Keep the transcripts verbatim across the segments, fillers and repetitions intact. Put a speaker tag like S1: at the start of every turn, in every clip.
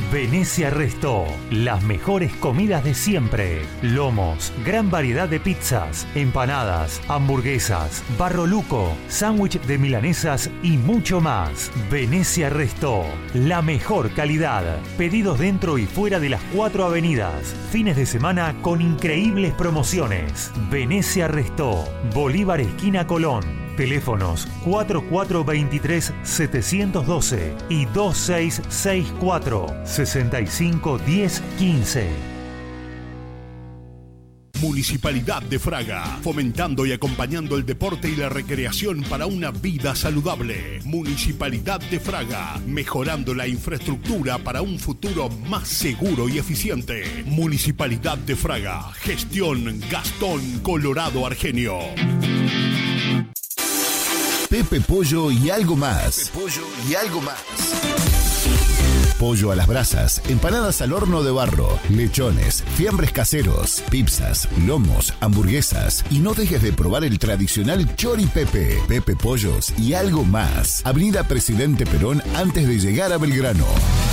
S1: Venecia Restó, las mejores comidas de siempre. Lomos, gran variedad de pizzas, empanadas, hamburguesas, barro luco, sándwich de milanesas y mucho más. Venecia Restó, la mejor calidad. Pedidos dentro y fuera de las cuatro avenidas. Fines de semana con increíbles promociones. Venecia Restó, Bolívar esquina Colón. Teléfonos cuatro cuatro dos tres, siete uno dos y dos seis seis cuatro, seis cinco uno cero uno cinco.
S2: Municipalidad de Fraga, fomentando y acompañando el deporte y la recreación para una vida saludable. Municipalidad de Fraga, mejorando la infraestructura para un futuro más seguro y eficiente. Municipalidad de Fraga, gestión Gastón Colorado Argenio.
S3: Pepe Pollo y algo más.
S4: Pepe Pollo y algo más.
S3: Pollo a las brasas, empanadas al horno de barro, lechones, fiambres caseros, pizzas, lomos, hamburguesas. Y no dejes de probar el tradicional Chori Pepe. Pepe Pollos y algo más. Avenida Presidente Perón antes de llegar a Belgrano.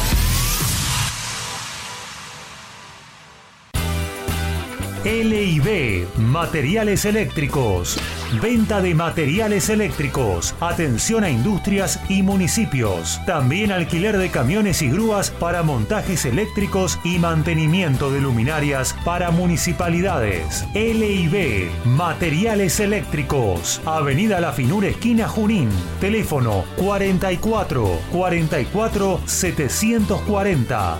S1: L y B, materiales eléctricos. Venta de materiales eléctricos. Atención a industrias y municipios. También alquiler de camiones y grúas para montajes eléctricos y mantenimiento de luminarias para municipalidades. L y B, materiales eléctricos. Avenida La Finura, esquina Junín. Teléfono cuarenta y cuatro, cuarenta y cuatro, setecientos cuarenta.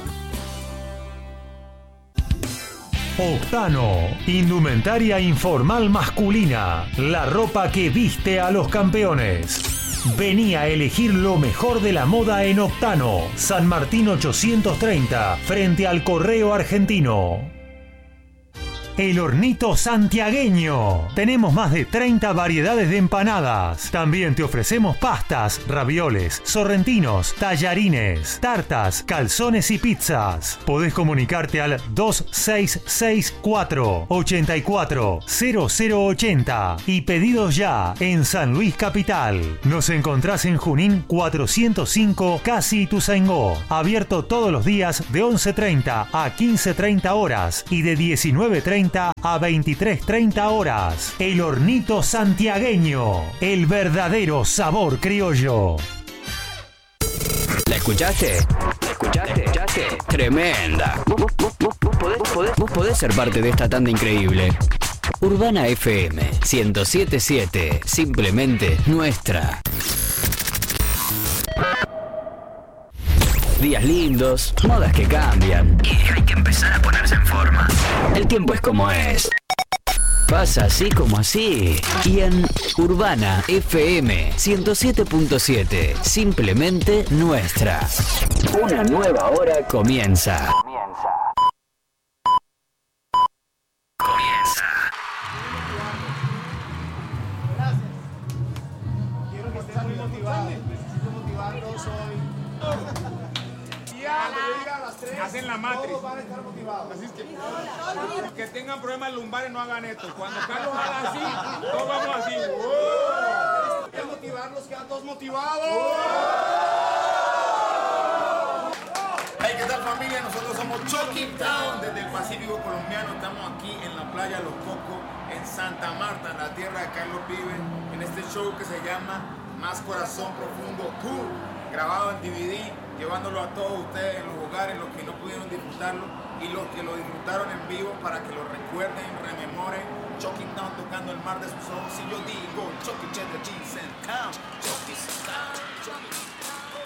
S1: Octano, indumentaria informal masculina, la ropa que viste a los campeones. Vení a elegir lo mejor de la moda en Octano, San Martín ochocientos treinta, frente al Correo Argentino. El Hornito Santiagueño. Tenemos más de treinta variedades de empanadas. También te ofrecemos pastas, ravioles, sorrentinos, tallarines, tartas, calzones y pizzas. Podés comunicarte al dos seis seis cuatro, ocho cuatro, cero cero ocho cero y pedidos ya en San Luis Capital. Nos encontrás en Junín cuatrocientos cinco, Casi Ituzaingó. Abierto todos los días de once treinta a quince treinta horas y de diecinueve treinta a veintitrés treinta horas. El Hornito Santiagueño, el verdadero sabor criollo.
S5: ¿La escuchaste? ¿La escuchaste? ¿La escuchaste? Tremenda. Vos, vos, vos, vos, podés, vos, podés, vos podés ser parte de esta tanda increíble. Urbana F M ciento siete punto siete, simplemente nuestra. Días lindos, modas que cambian y hay que empezar a ponerse en forma. El tiempo es como es. Pasa así como así. Y en Urbana F M ciento siete punto siete, simplemente nuestra. Una nueva hora comienza. Comienza. Comienza.
S6: Gracias. Quiero que estén muy motivados. Necesito motivarlos hoy.
S7: Hacen la matriz.
S6: Todos van a estar motivados.
S7: Así es que los que tengan problemas lumbares no hagan esto. Cuando Carlos haga así, todos vamos así. ¡Wow!
S6: Hay que motivarlos, quedan todos motivados.
S8: Hey, ¿qué tal familia? Nosotros somos Chucky Town desde el Pacífico colombiano. Estamos aquí en la playa Los Cocos, en Santa Marta, en la tierra de Carlos Vives, en este show que se llama Más Corazón Profundo Tour, grabado en D V D, llevándolo a todos ustedes en los hogares, los que no pudieron disfrutarlo y los que lo disfrutaron en vivo para que lo recuerden, rememoren. Chucky Town tocando el mar de sus ojos. Si yo digo Chucky Che,